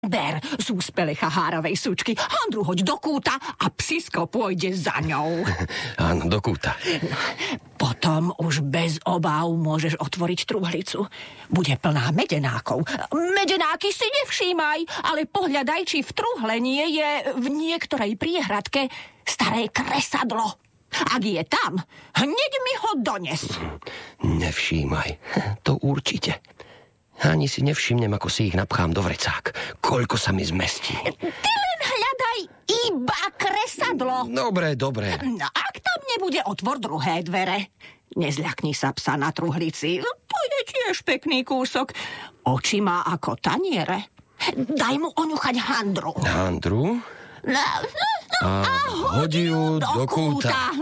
Ber z úspele chaháravej sučky, handru hoď do kúta a psisko pôjde za ňou. Áno, do kúta. Potom už bez obáv môžeš otvoriť truhlicu. Bude plná medenákov. Medenáky si nevšímaj, ale pohľadaj, či v truhle nie je v niektorej priehradke staré kresadlo. Ak je tam, hneď mi ho dones. Nevšímaj, to určite. Ani si nevšimnem, ako si ich napchám do vrecák. Koľko sa mi zmestí. Ty len hľadaj iba kresadlo. Dobre. No, ak tam nebude, otvor druhé dvere. Nezľakni sa psa na truhlici. To je tiež pekný kúsok. Oči má ako taniere. Daj mu oňuchať handru. Handru? A hodí ju do kúta.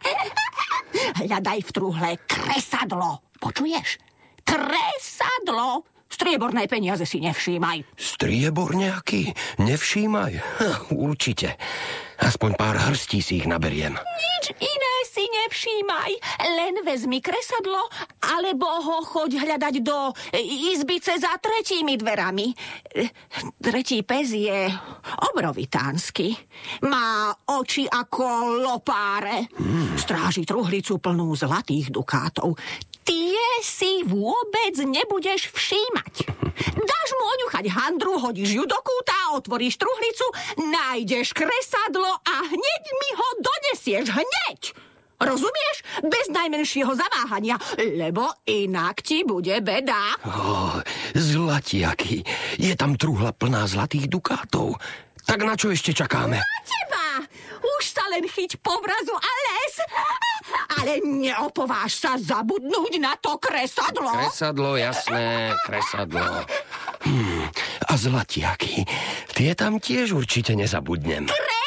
Hľadaj v truhle kresadlo. Počuješ? Kresadlo. Strieborné peniaze si nevšímaj. Striebor nejaký? Nevšímaj? Určite. Aspoň pár hrstí si ich naberiem. Nič iné si nevšímaj. Len vezmi kresadlo, alebo ho choď hľadať do izbice za tretími dverami. Tretí pes je obrovitánsky. Má oči ako lopáre. Stráži truhlicu plnú zlatých dukátov. Tie si vôbec nebudeš všímať. Dáš mu oňuchať handru, hodíš ju do kúta, otvoríš truhlicu, nájdeš kresadlo a hneď mi ho donesieš. Hneď! Rozumieš? Bez najmenšieho zaváhania, lebo inak ti bude beda. Zlatiaky. Je tam truhla plná zlatých dukátov. Tak na čo ešte čakáme? Na teba! Už sa len chyť povrazu a les. Ale neopováž sa zabudnúť na to kresadlo. Kresadlo, jasné, kresadlo. A zlatiaky. Tie tam tiež určite nezabudnem.